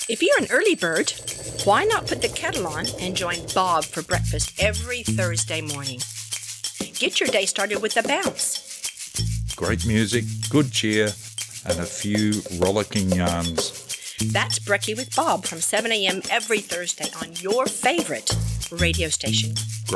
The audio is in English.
If you're an early bird, why not put the kettle on and join Bob for breakfast every Thursday morning? Get your day started with a bounce. Great music, good cheer, and a few rollicking yarns. That's Brekkie with Bob from 7 a.m. every Thursday on your favorite radio station.